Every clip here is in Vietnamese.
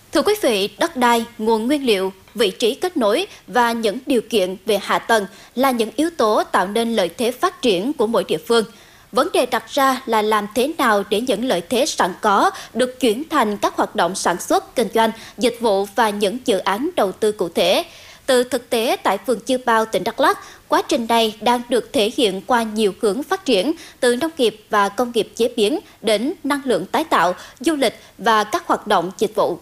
Thưa quý vị, đất đai, nguồn nguyên liệu, vị trí kết nối và những điều kiện về hạ tầng là những yếu tố tạo nên lợi thế phát triển của mỗi địa phương. Vấn đề đặt ra là làm thế nào để những lợi thế sẵn có được chuyển thành các hoạt động sản xuất, kinh doanh, dịch vụ và những dự án đầu tư cụ thể. Từ thực tế tại phường Chư Pao, tỉnh Đắk Lắk, quá trình này đang được thể hiện qua nhiều hướng phát triển, từ nông nghiệp và công nghiệp chế biến đến năng lượng tái tạo, du lịch và các hoạt động dịch vụ.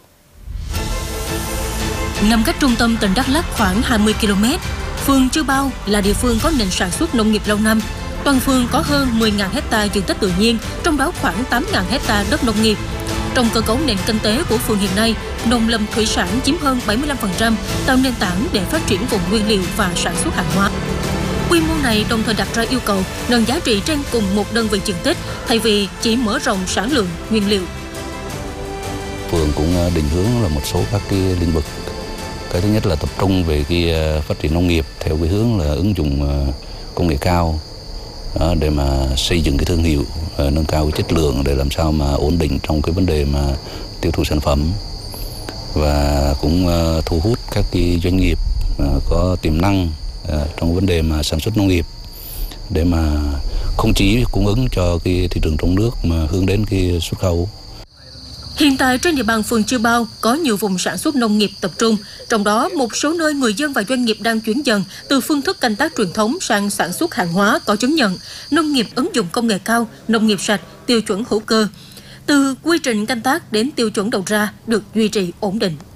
Nằm cách trung tâm tỉnh Đắk Lắk khoảng 20 km, phường Chư Pao là địa phương có nền sản xuất nông nghiệp lâu năm. Toàn phường có hơn 10.000 hectare diện tích tự nhiên, trong đó khoảng 8.000 hectare đất nông nghiệp. Trong cơ cấu nền kinh tế của phường hiện nay, nông lâm thủy sản chiếm hơn 75%, tạo nền tảng để phát triển vùng nguyên liệu và sản xuất hàng hóa. Quy mô này đồng thời đặt ra yêu cầu nâng giá trị trên cùng một đơn vị diện tích thay vì chỉ mở rộng sản lượng nguyên liệu. Phường cũng định hướng là một số các cái lĩnh vực. Cái thứ nhất là tập trung về cái phát triển nông nghiệp theo cái hướng là ứng dụng công nghệ cao để mà xây dựng cái thương hiệu, nâng cao cái chất lượng để làm sao mà ổn định trong cái vấn đề mà tiêu thụ sản phẩm, và cũng thu hút các cái doanh nghiệp có tiềm năng trong vấn đề mà sản xuất nông nghiệp để mà không chỉ cung ứng cho cái thị trường trong nước mà hướng đến cái xuất khẩu. Hiện tại trên địa bàn phường Chư Pao có nhiều vùng sản xuất nông nghiệp tập trung, trong đó một số nơi người dân và doanh nghiệp đang chuyển dần từ phương thức canh tác truyền thống sang sản xuất hàng hóa có chứng nhận, nông nghiệp ứng dụng công nghệ cao, nông nghiệp sạch, tiêu chuẩn hữu cơ. Từ quy trình canh tác đến tiêu chuẩn đầu ra được duy trì ổn định.